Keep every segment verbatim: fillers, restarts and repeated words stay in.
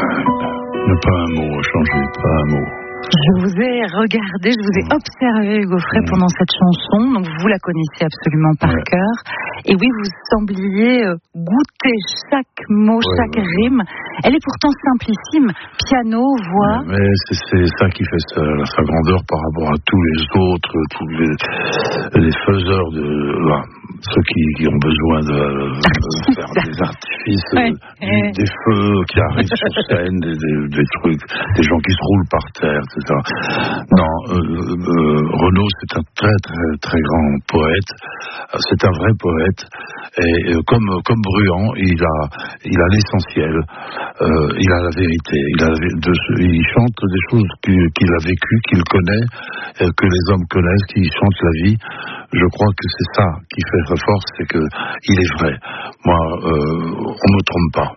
Pas un mot, changer, pas un mot. Je vous ai regardé, je vous ai observé, Hugo Frey, pendant cette chanson. Donc vous la connaissez absolument par ouais. cœur. Et oui, vous sembliez goûter chaque mot, ouais, chaque ouais, rime. Ouais. Elle est pourtant simplissime. Piano, voix. Mais c'est, c'est ça qui fait sa, sa grandeur par rapport à tous les autres, tous les, les faiseurs de... Bah, ceux qui, qui ont besoin de, de faire des artifices, ouais. du, des feux qui arrivent sur scène, des, des, des trucs, des gens qui se roulent par terre, et cetera. Non, euh, euh, Renaud, c'est un très très très grand poète. C'est un vrai poète. Et euh, comme comme Bruant, il a il a l'essentiel. Euh, il a la vérité. Il a de, il chante des choses qu'il, qu'il a vécues, qu'il connaît, euh, que les hommes connaissent, qui chantent la vie. Je crois que c'est ça qui fait sa force, c'est que il est vrai. Moi, euh, on ne me trompe pas.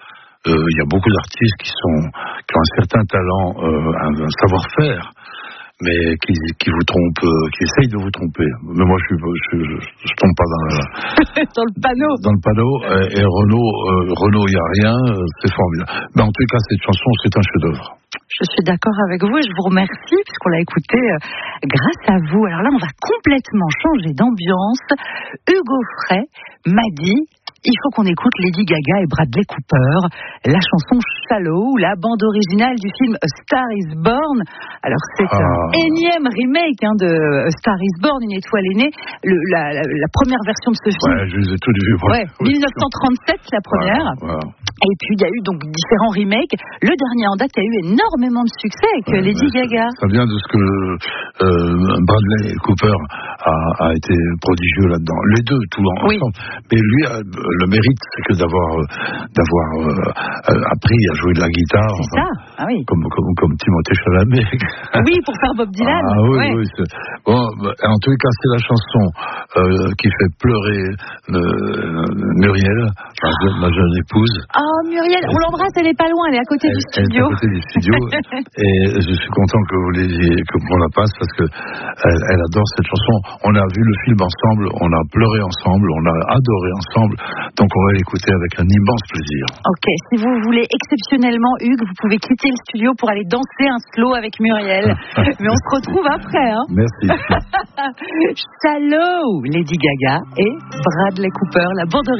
Il euh, y a beaucoup d'artistes qui sont qui ont un certain talent, euh, un, un savoir-faire, mais qui, qui vous trompent, euh, qui essayent de vous tromper. Mais moi, je je, je, je tombe pas dans, la, dans le panneau. Dans le panneau. Et, et Renaud, euh, Renaud, il y a rien. C'est formidable. Mais en tout cas, cette chanson, c'est un chef-d'œuvre. Je suis d'accord avec vous et je vous remercie puisqu'on l'a écouté euh, grâce à vous. Alors là, on va complètement changer d'ambiance. Hugo Frey m'a dit, il faut qu'on écoute Lady Gaga et Bradley Cooper, la chanson Shallow, la bande originale du film A Star Is Born. Alors c'est ah. un énième remake hein, de A Star Is Born, une étoile est née. Le, la, la, la première version de ce film. Ouais, je les ai tous vus. Ouais, dix-neuf cent trente-sept la première. Ouais, ouais. Et puis il y a eu donc différents remakes. Le dernier en date a eu énormément de succès avec ouais, Lady Gaga. Ça vient de ce que euh, Bradley Cooper a, a été prodigieux là-dedans. Les deux, tout ensemble. Oui. Mais lui, le mérite, c'est que d'avoir, d'avoir euh, appris à jouer de la guitare. C'est enfin, ça. Ah oui. Comme, comme, comme Timothée Chalamet. Oui, pour faire Bob Dylan. Ah oui, ouais. oui. C'est... Bon, en tous les cas, c'est la chanson euh, qui fait pleurer euh, Muriel, ma, ma jeune épouse. Oh, Muriel, on l'embrasse, elle est pas loin, elle est à côté elle, du studio. Elle est à côté du studio. Et je suis content que vous l'ayez, que qu'on la passe parce que elle, elle adore cette chanson. On a vu le film ensemble, on a pleuré ensemble, on a adoré ensemble. Donc on va l'écouter avec un immense plaisir. Ok, si vous voulez exceptionnellement, Hugues, vous pouvez quitter le studio pour aller danser un slow avec Muriel. Mais on se retrouve après. Hein. Merci. Shallow, Lady Gaga et Bradley Cooper, la bande